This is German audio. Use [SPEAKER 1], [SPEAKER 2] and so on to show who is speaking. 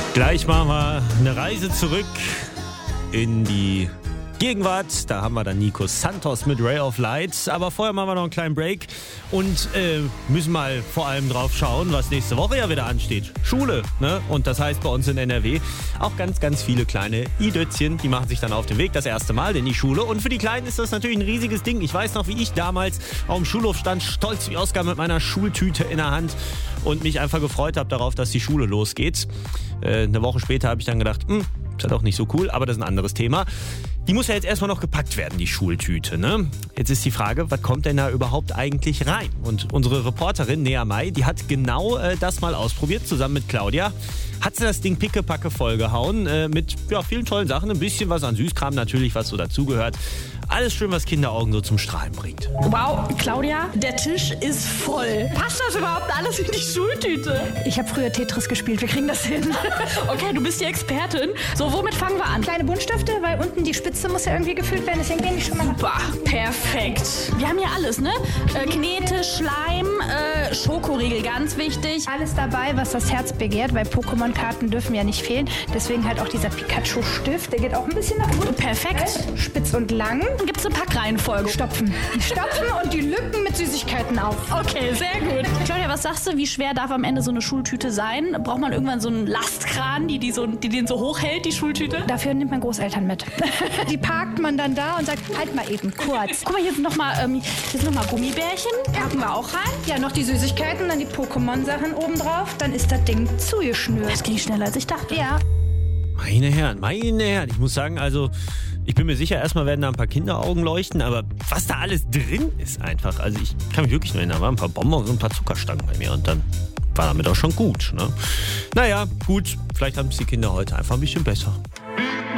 [SPEAKER 1] Gleich machen wir eine Reise zurück in die Gegenwart. Da haben wir dann Nico Santos mit Ray of Light. Aber vorher machen wir noch einen kleinen Break und müssen mal vor allem drauf schauen, was nächste Woche ja wieder ansteht. Schule, ne? Und das heißt bei uns in NRW auch ganz, ganz viele kleine Idötzchen, die machen sich dann auf den Weg das erste Mal in die Schule. Und für die Kleinen ist das natürlich ein riesiges Ding. Ich weiß noch, wie ich damals auf dem Schulhof stand, stolz wie Oskar mit meiner Schultüte in der Hand und mich einfach gefreut habe darauf, dass die Schule losgeht. Eine Woche später habe ich dann gedacht, ist ja doch nicht so cool, aber das ist ein anderes Thema. Die muss ja jetzt erstmal noch gepackt werden, die Schultüte, ne? Jetzt ist die Frage, was kommt denn da überhaupt eigentlich rein? Und unsere Reporterin Nea May, die hat genau das mal ausprobiert, zusammen mit Claudia. Hat sie das Ding pickepacke vollgehauen mit vielen tollen Sachen, ein bisschen was an Süßkram natürlich, was so dazugehört. Alles schön, was Kinderaugen so zum Strahlen bringt.
[SPEAKER 2] Wow, Claudia, der Tisch ist voll. Passt das überhaupt alles in die Schultüte?
[SPEAKER 3] Ich habe früher Tetris gespielt, wir kriegen das hin.
[SPEAKER 2] Okay, du bist die Expertin. So, womit fangen wir an?
[SPEAKER 3] Kleine Buntstifte, weil unten die Spitze muss ja irgendwie gefüllt werden, deswegen gehen die schon mal.
[SPEAKER 2] Super, perfekt. Wir haben hier alles, ne? Knete, Schleim, Schokoriegel, ganz wichtig.
[SPEAKER 3] Alles dabei, was das Herz begehrt, weil Pokémon-Karten dürfen ja nicht fehlen. Deswegen halt auch dieser Pikachu-Stift, der geht auch ein bisschen nach unten.
[SPEAKER 2] Perfekt.
[SPEAKER 3] Spitz und lang.
[SPEAKER 2] Gibt es eine Packreihenfolge?
[SPEAKER 3] Stopfen und die Lücken mit Süßigkeiten auf.
[SPEAKER 2] Okay, sehr gut. Claudia, was sagst du, wie schwer darf am Ende so eine Schultüte sein? Braucht man irgendwann so einen Lastkran, die den so hochhält, die Schultüte?
[SPEAKER 3] Dafür nimmt man Großeltern mit. Die parkt man dann da und sagt, halt mal eben, kurz.
[SPEAKER 2] Guck mal, hier sind noch mal Gummibärchen. Packen wir auch rein.
[SPEAKER 3] Ja, noch die Süßigkeiten, dann die Pokémon-Sachen oben drauf. Dann ist das Ding zugeschnürt.
[SPEAKER 2] Das ging schneller, als ich dachte.
[SPEAKER 3] Ja.
[SPEAKER 1] Meine Herren. Ich muss sagen, also ich bin mir sicher, erstmal werden da ein paar Kinderaugen leuchten, aber was da alles drin ist einfach, also ich kann mich wirklich nur erinnern, da waren ein paar Bonbons und ein paar Zuckerstangen bei mir und dann war damit auch schon gut, ne? Naja, gut, vielleicht haben es die Kinder heute einfach ein bisschen besser.